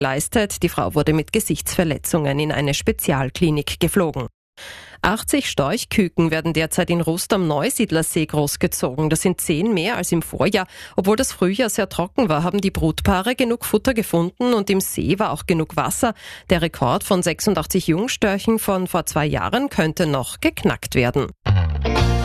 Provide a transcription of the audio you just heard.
geleistet. Die Frau wurde mit Gesichtsverletzungen in eine Spezialklinik geflogen. 80 Storchküken werden derzeit in Rust am Neusiedlersee großgezogen. Das sind 10 mehr als im Vorjahr. Obwohl das Frühjahr sehr trocken war, haben die Brutpaare genug Futter gefunden und im See war auch genug Wasser. Der Rekord von 86 Jungstörchen von vor 2 Jahren könnte noch geknackt werden.